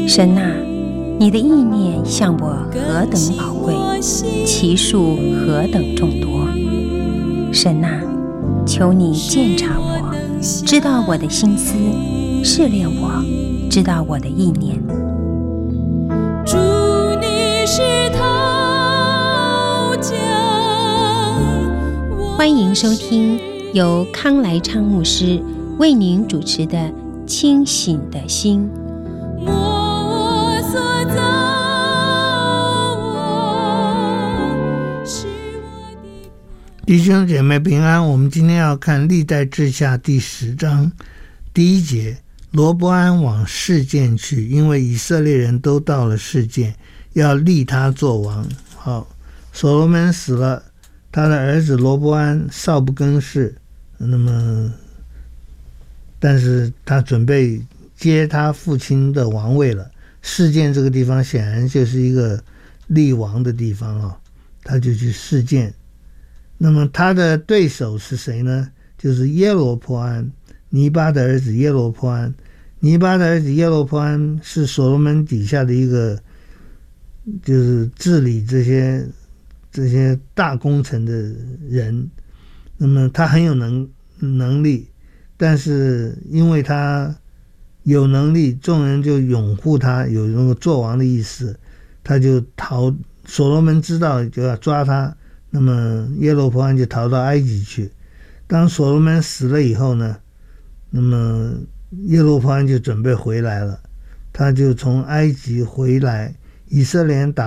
神啊，你的意念向我何等宝贵，其数何等众多。神啊，求你鉴察我，知道我的心思，试炼我，知道我的意念。 主，你是陶匠。 欢迎收听由康来昌牧师为您主持的《清醒的心》。 弟兄姐妹平安，我们今天要看历代志下第10章第1节，罗波安往示剑去，因为以色列人都到了示剑，要立他做王。好，所罗门死了，他的儿子罗波安少不更事，但是他准备接他父亲的王位了。示剑这个地方显然就是一个立王的地方，他就去示剑。那么他的对手是谁呢？就是耶罗波安，尼巴的儿子耶罗波安。尼巴的儿子耶罗波安是所罗门底下的一个，就是治理这些大工程的人。那么他很有能力，但是因为他有能力，众人就拥护他，有那个做王的意思，他就逃。所罗门知道就要抓他，那么耶罗波安就逃到埃及去。当所罗门死了以后呢，那么耶罗波安就准备回来了，他就从埃及回来，以色列人打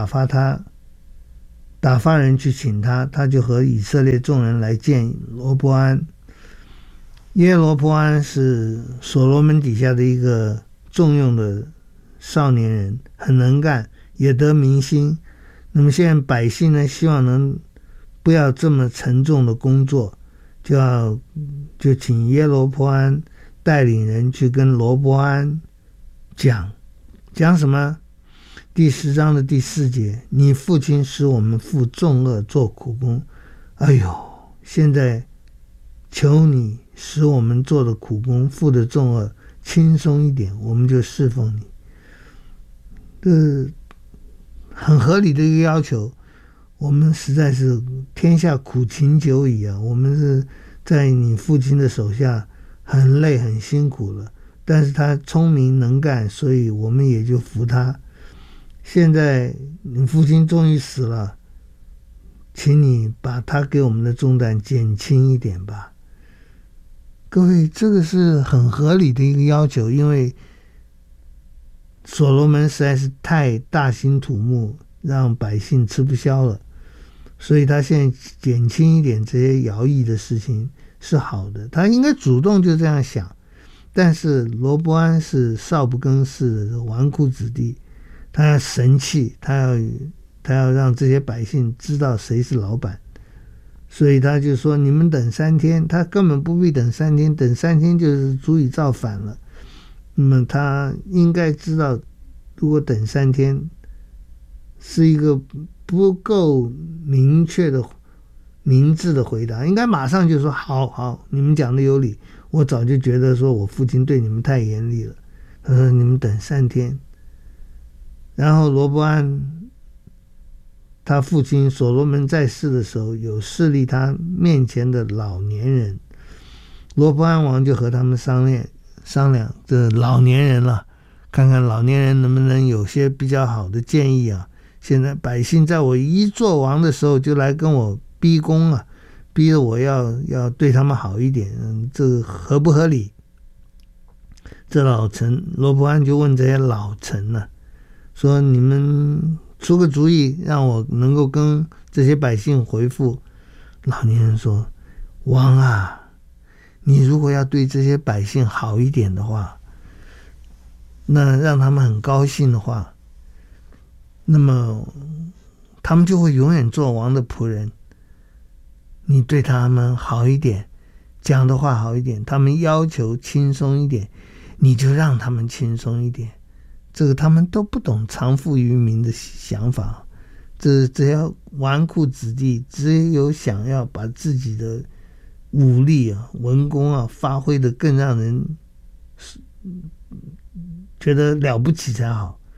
发人去请他，他就和以色列众人来见罗波安。耶罗波安是所罗门底下的一个重用的少年人，很能干，也得民心。那么现在百姓呢，希望能不要这么沉重的工作，就请耶罗波安带领人去跟罗波安讲什么？第10章的第4节，你父亲使我们负重恶做苦工，哎呦，现在求你使我们做的苦工负的重恶轻松一点，我们就侍奉你。这很合理的一个要求。我们实在是天下苦秦久矣啊！我们是在你父亲的手下很累很辛苦了，但是他聪明能干，所以我们也就服他。现在你父亲终于死了，请你把他给我们的重担减轻一点吧。各位，这个是很合理的一个要求，因为所罗门实在是太大兴土木，让百姓吃不消了，所以他现在减轻一点这些徭役的事情是好的，他应该主动就这样想。但是罗波安是少不更事的纨绔子弟，他要神气，他要让这些百姓知道谁是老板，所以他就说你们等3天，他根本不必等3天，等3天就是足以造反了。那么他应该知道，如果等3天是一个不够明确的明智的回答，应该马上就说好，你们讲的有理，我早就觉得说我父亲对你们太严厉了。他说你们等3天。然后罗波安他父亲所罗门在世的时候，有侍立他面前的老年人，罗波安王就和他们商量这老年人了，看看老年人能不能有些比较好的建议啊。现在百姓在我一做王的时候就来跟我逼宫啊，逼着我要对他们好一点，这个合不合理？这老臣罗波安就问这些老臣呢，说你们出个主意，让我能够跟这些百姓回复。老年人说，王啊，你如果要对这些百姓好一点的话，那让他们很高兴的话，那么他们就会永远做王的仆人。你对他们好一点，讲的话好一点，他们要求轻松一点，你就让他们轻松一点。这个他们都不懂藏富于民的想法，这些纨绔子弟只有想要把自己的武力文功发挥得更让人觉得了不起才好。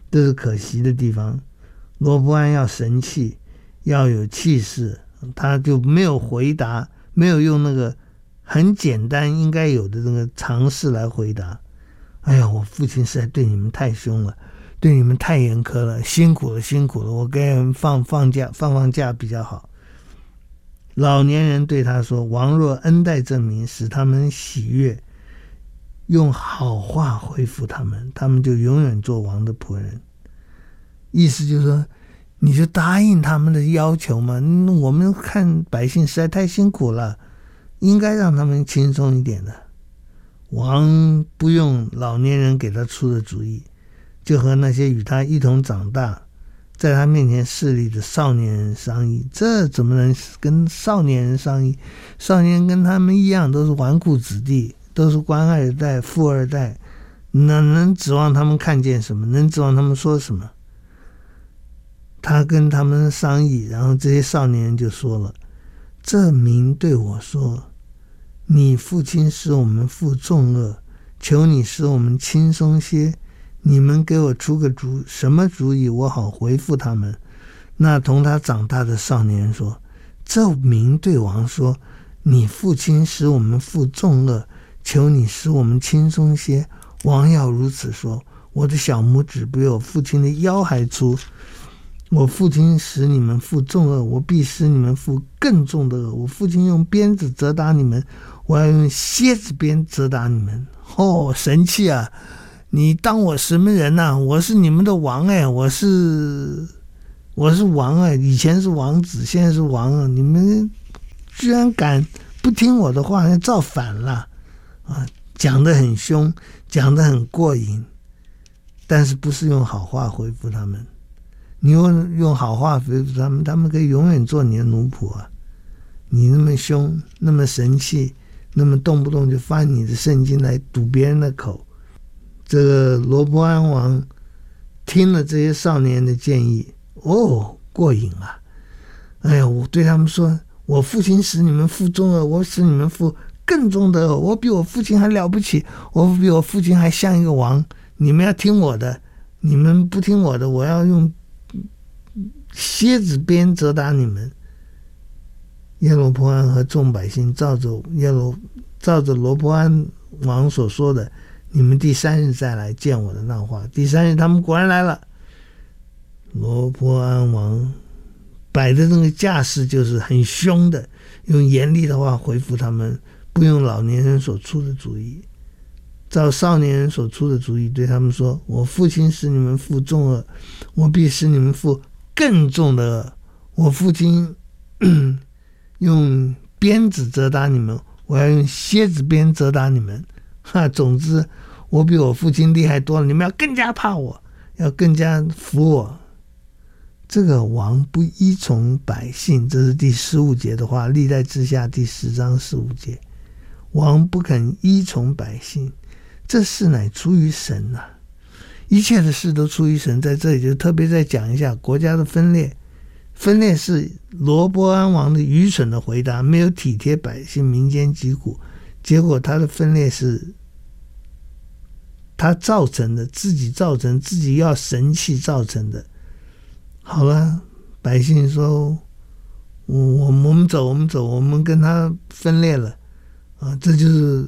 这是可惜的地方。罗波安要神气，要有气势，他就没有回答，没有用那个很简单应该有的那个常识来回答。哎呀，我父亲实在对你们太凶了，对你们太严苛了，辛苦了，我给你们放假比较好。老年人对他说，王若恩待正民，使他们喜悦，用好话回复他们，他们就永远做王的仆人。意思就是说，你就答应他们的要求嘛，我们看百姓实在太辛苦了，应该让他们轻松一点的。王不用老年人给他出的主意，就和那些与他一同长大，在他面前势力的少年人商议。这怎么能跟少年人商议？少年人跟他们一样，都是纨绔子弟，都是官二代、富二代，能指望他们看见什么？能指望他们说什么？他跟他们商议，然后这些少年人就说了，这民对我说，你父亲使我们负重恶，求你使我们轻松些，你们给我出个什么主意，我好回复他们。那同他长大的少年人说，这民对王说，你父亲使我们负重恶，求你使我们轻松些。王要如此说，我的小拇指比我父亲的腰还粗，我父亲使你们负重恶，我必使你们负更重的恶。我父亲用鞭子责打你们，我要用蝎子鞭责打你们。神气啊，你当我什么人啊？我是你们的王我是王以前是王子，现在是王啊！你们居然敢不听我的话，造反了啊！讲得很凶，讲得很过瘾，但是不是用好话回复他们。你用好话回复他们，他们可以永远做你的奴仆啊！你那么凶，那么神气，那么动不动就翻你的圣经来堵别人的口。这个罗波安王听了这些少年的建议，过瘾啊！哎呀，我对他们说，我父亲使你们负重恶，我使你们负更重的恶，我比我父亲还了不起，我比我父亲还像一个王，你们要听我的，你们不听我的，我要用蝎子鞭责打你们。耶罗波安和众百姓照着罗波安王所说的，你们第3日再来见我的那话。第3日他们果然来了。罗波安王摆的那个架势就是很凶的，用严厉的话回复他们，不用老年人所出的主意，照少年人所出的主意对他们说，我父亲使你们负重恶，我必使你们负更重的恶。我父亲用鞭子责打你们，我要用蝎子鞭责打你们。总之我比我父亲厉害多了，你们要更加怕我，要更加服我。这个王不依从百姓，这是第15节的话，历代志下第10章15节。王不肯依从百姓，这事乃出于神啊！一切的事都出于神。在这里就特别再讲一下国家的分裂。分裂是罗波安王的愚蠢的回答，没有体贴百姓民间疾苦，结果他的分裂是他造成的，自己要神气造成的。好了，百姓说我们走，我们跟他分裂了啊！这就是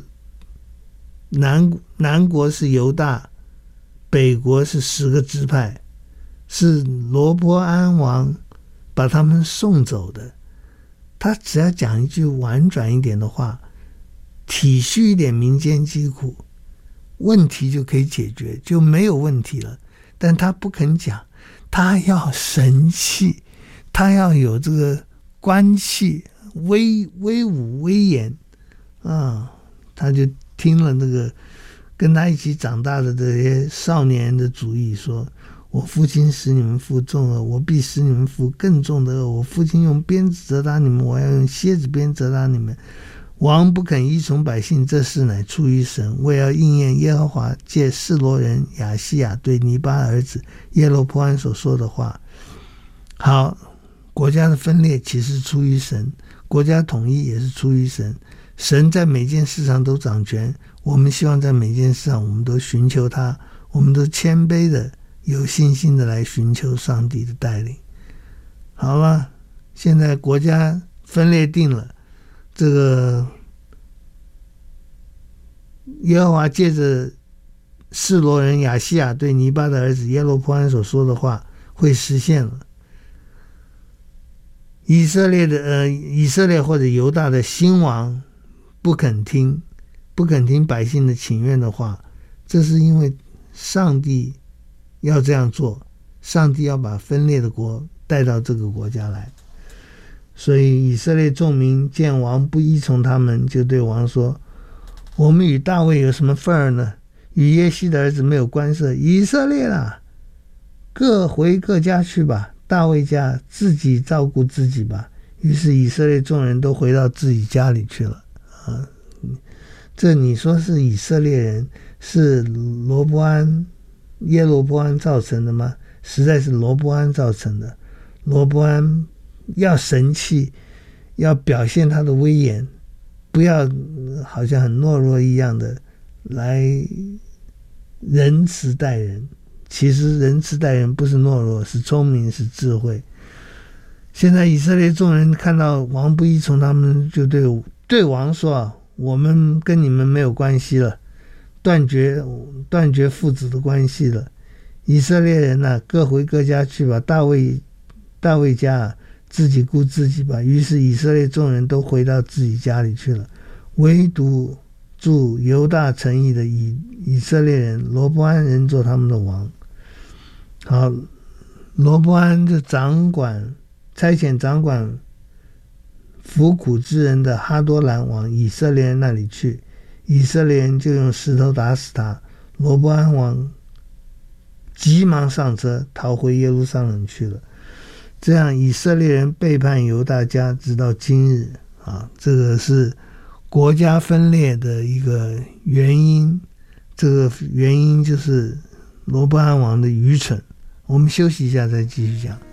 南国是犹大，北国是10个支派，是罗波安王把他们送走的。他只要讲一句婉转一点的话，体恤一点民间疾苦，问题就可以解决，就没有问题了。但他不肯讲，他要神气，他要有这个官气，威武威严啊！他就听了那个跟他一起长大的这些少年人的主意，说我父亲使你们负重恶，我必使你们负更重的恶。我父亲用鞭子责打你们，我要用蝎子鞭责打你们。王不肯依从百姓，这事乃出于神，为要应验耶和华借示罗人亚西亚对尼巴儿子耶罗波安所说的话。好，国家的分裂其实出于神，国家统一也是出于神。神在每件事上都掌权，我们希望在每件事上我们都寻求他，我们都谦卑的有信心的来寻求上帝的带领。好了，现在国家分裂定了，这个耶和华借着示罗人亚西亚对尼巴的儿子耶罗波安所说的话会实现了。以色列或者犹大的新王不肯听百姓的请愿的话，这是因为上帝要这样做，上帝要把分裂的国带到这个国家来。所以以色列众民见王不依从他们，就对王说，我们与大卫有什么份儿呢？与耶西的儿子没有关涉。以色列啊，各回各家去吧，大卫家自己照顾自己吧。于是以色列众人都回到自己家里去了。这你说是以色列人，是耶罗波安造成的吗？实在是罗波安造成的。罗波安要神气，要表现他的威严，不要好像很懦弱一样的来仁慈待人。其实仁慈待人不是懦弱，是聪明，是智慧。现在以色列众人看到王不依从他们，就对王说，我们跟你们没有关系了，断绝父子的关系了。以色列人啊，各回各家去吧，大卫家自己顾自己吧。于是以色列众人都回到自己家里去了，唯独住犹大城邑的以色列人罗波安人做他们的王。好，罗波安就差遣掌管服苦之人的哈多兰往以色列人那里去，以色列人就用石头打死他。罗波安王急忙上车逃回耶路撒冷去了。这样以色列人背叛犹大家直到今日这个是国家分裂的一个原因。这个原因就是罗波安王的愚蠢。我们休息一下再继续讲。